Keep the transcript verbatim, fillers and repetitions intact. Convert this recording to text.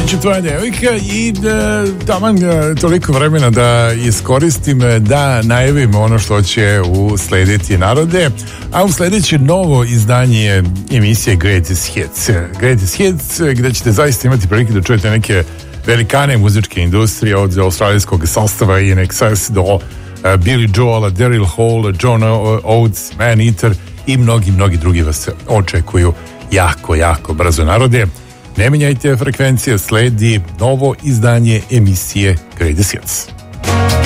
Znači tvoja devojka i da, taman toliko vremena da iskoristim da najavim ono što će uslediti narode, a usledeće novo izdanje emisije Greatest Hits. Greatest Hits gde ćete zaista imati prilike da čujete neke velikane muzičke industrije od australijskog sastava I N X S do uh, Billy Joela, Daryl Hall, John Oates, Man Eater i mnogi, mnogi drugi vas očekuju jako, jako brzo narode. Ne menjajte frekvencije, sledi novo izdanje emisije Greatest Hits.